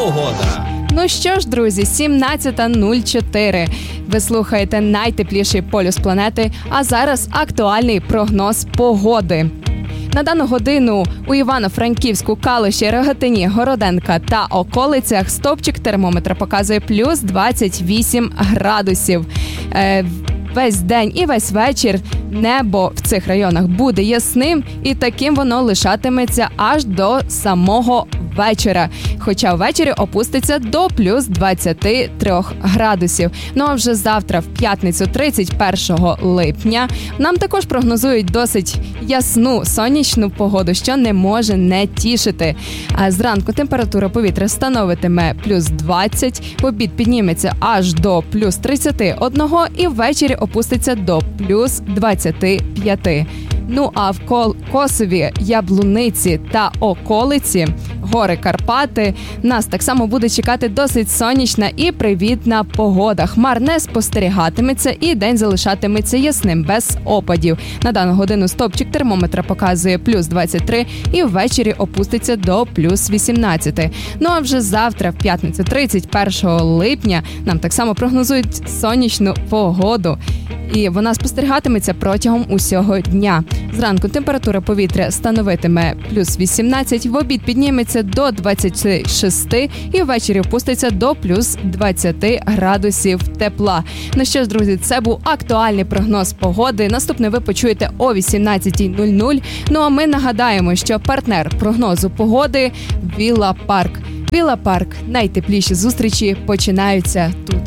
погода. Ну що ж, друзі, 17:04. Ви слухаєте найтепліший полюс планети, а зараз актуальний прогноз погоди. На дану годину у Івано-Франківську, Калуші, Рогатині, Городенка та околицях стовпчик термометра показує плюс 28 градусів. Весь день і весь вечір небо в цих районах буде ясним, і таким воно лишатиметься аж до самого вечора. Хоча ввечері опуститься до плюс 23 градусів. Ну а вже завтра, в п'ятницю, 31 липня, нам також прогнозують досить ясну сонячну погоду, що не може не тішити. А зранку температура повітря становитиме плюс 20, в обід підніметься аж до плюс 31 і ввечері опуститься до плюс 25. Ну а в Косові, Яблуниці та околиці, гори Карпати, нас так само буде чекати досить сонячна і привітна погода. Хмар не спостерігатиметься і день залишатиметься ясним, без опадів. На дану годину стовпчик термометра показує плюс 23 і ввечері опуститься до плюс 18. Ну а вже завтра, в п'ятницю, 31 липня, нам так само прогнозують сонячну погоду. І вона спостерігатиметься протягом усього дня. Зранку температура повітря становитиме плюс 18, в обід підніметься до 26 і ввечері опуститься до плюс 20 градусів тепла. Ну що ж, друзі, це був актуальний прогноз погоди. Наступне ви почуєте о 18:00. Ну а ми нагадаємо, що партнер прогнозу погоди – Вілла Парк. Вілла Парк – найтепліші зустрічі починаються тут.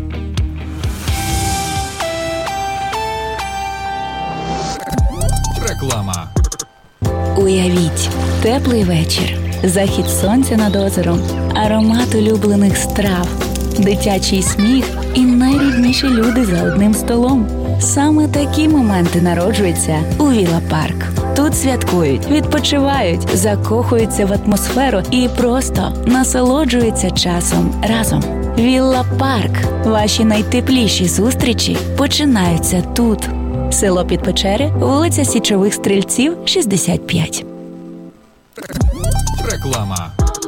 Реклама. Уявіть, теплий вечір, захід сонця над озером, аромат улюблених страв, дитячий сміх і найрідніші люди за одним столом. Саме такі моменти народжуються у Вілла Парк. Тут святкують, відпочивають, закохуються в атмосферу і просто насолоджуються часом разом. Вілла Парк. Ваші найтепліші зустрічі починаються тут. Село Підпечери, вулиця Січових Стрільців, 65. Реклама.